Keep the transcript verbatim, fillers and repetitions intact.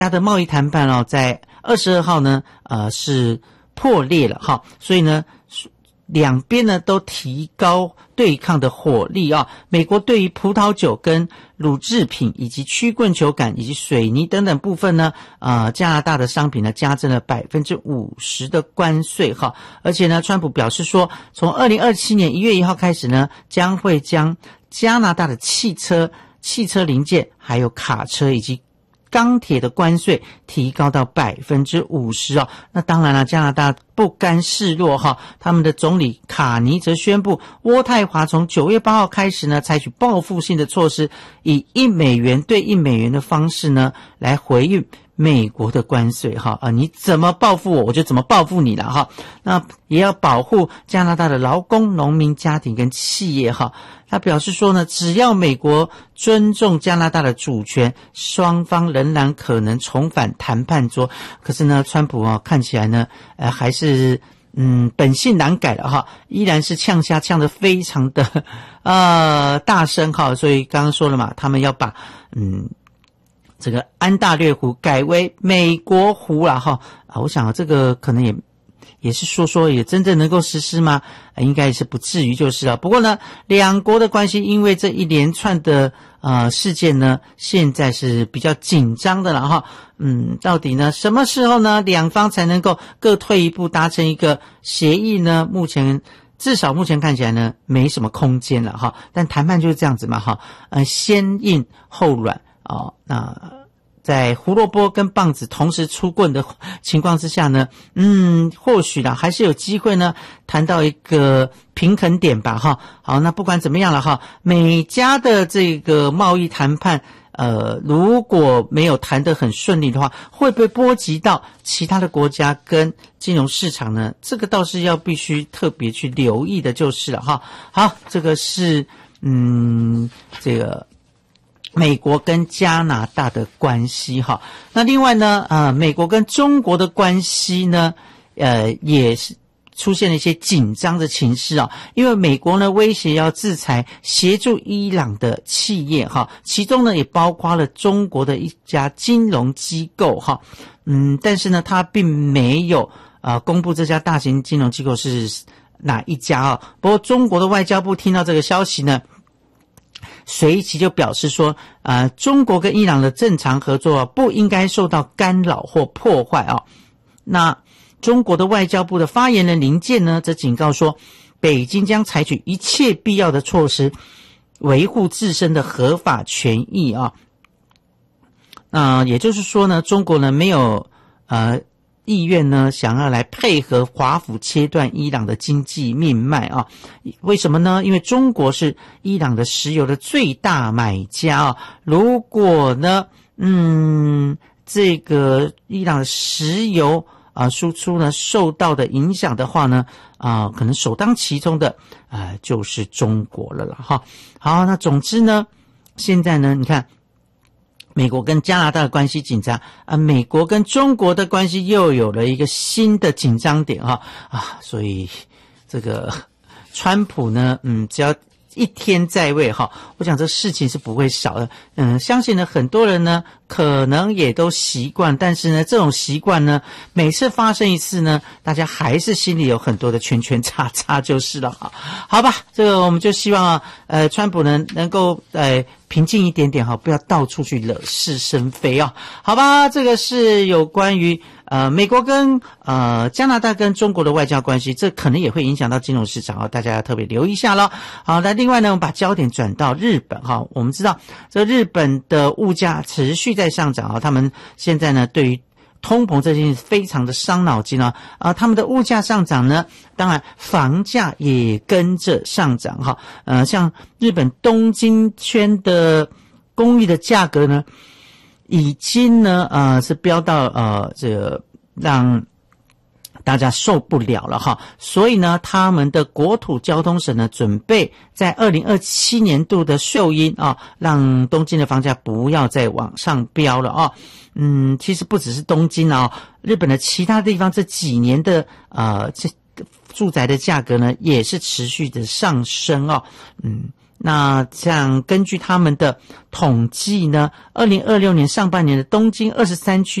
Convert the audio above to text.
家的贸易谈判哦，在二十二号呢，呃是破裂了哈，所以呢，两边呢都提高对抗的火力啊。美国对于葡萄酒跟乳制品以及曲棍球杆以及水泥等等部分呢，呃，加拿大的商品呢加征了百分之五十的关税哈。而且呢，川普表示说，从二零二七年一月一号开始呢，将会将加拿大的汽车、汽车零件还有卡车以及钢铁的关税提高到百分之五十哦。那当然了，加拿大不甘示弱哈，他们的总理卡尼则宣布，渥太华从九月八号开始呢，采取报复性的措施，以一美元对一美元的方式呢，来回应美国的关税哈啊，你怎么报复我，我就怎么报复你了哈。那也要保护加拿大的劳工、农民、家庭跟企业哈。他表示说呢，只要美国尊重加拿大的主权，双方仍然可能重返谈判桌。可是呢，川普啊，看起来呢，呃，还是嗯本性难改了哈，依然是呛虾呛得非常的呃大声哈。所以刚刚说了嘛，他们要把嗯这个安大略湖改为美国湖了哈啊，我想啊，这个可能也。也是说说也真正能够实施吗？应该是不至于就是了。不过呢，两国的关系因为这一连串的呃事件呢，现在是比较紧张的了哈。嗯，到底呢什么时候呢两方才能够各退一步达成一个协议呢？目前至少目前看起来呢没什么空间了哈。但谈判就是这样子嘛哈，呃先硬后软哦，那。在胡萝卜跟棒子同时出棍的情况之下呢，嗯，或许啦，还是有机会呢，谈到一个平衡点吧，哈。好，那不管怎么样了哈，美加的这个贸易谈判，呃，如果没有谈得很顺利的话，会不会波及到其他的国家跟金融市场呢？这个倒是要必须特别去留意的，就是了哈。好，这个是嗯，这个。美国跟加拿大的关系哈，那另外呢，呃，美国跟中国的关系呢，呃，也是出现了一些紧张的情势啊，因为美国呢威胁要制裁协助伊朗的企业哈，其中呢也包括了中国的一家金融机构哈，嗯，但是呢，他并没有呃公布这家大型金融机构是哪一家啊。不过中国的外交部听到这个消息呢。随即就表示说，呃，中国跟伊朗的正常合作不应该受到干扰或破坏啊。那中国的外交部的发言人林健呢，则警告说，北京将采取一切必要的措施，维护自身的合法权益啊。那、呃、也就是说呢，中国呢没有呃。意愿呢，想要来配合华府切断伊朗的经济命脉啊？为什么呢？因为中国是伊朗的石油的最大买家啊。如果呢，嗯，这个伊朗的石油啊输出呢受到的影响的话呢，啊，可能首当其冲的啊就是中国了啦哈。好，那总之呢，现在呢，你看。美国跟加拿大的关系紧张啊，美国跟中国的关系又有了一个新的紧张点哈啊，所以这个川普呢，嗯，只要一天在位哈，我想这事情是不会少的。嗯，相信呢很多人呢可能也都习惯，但是呢这种习惯呢，每次发生一次呢，大家还是心里有很多的圈圈叉叉就是了哈。好吧，这个我们就希望啊，呃，川普呢能够呃。平静一点点哈，不要到处去惹是生非啊，好吧？这个是有关于呃美国跟呃加拿大跟中国的外交关系，这可能也会影响到金融市场啊，大家要特别留意一下咯。好，那另外呢，我们把焦点转到日本哈，我们知道这日本的物价持续在上涨啊，他们现在呢对于通膨这件事非常的伤脑筋啊！啊，他们的物价上涨呢，当然房价也跟着上涨哈。呃，像日本东京圈的公寓的价格呢，已经呢呃是飙到呃这个让大家受不了了哈。所以呢，他们的国土交通省呢准备在二零二七年度的秀英啊，让东京的房价不要再往上飙了啊。嗯，其实不只是东京啊，日本的其他地方这几年的呃这住宅的价格呢也是持续的上升哦。嗯， 那像根据他们的统计呢，二零二六年上半年的东京二十三区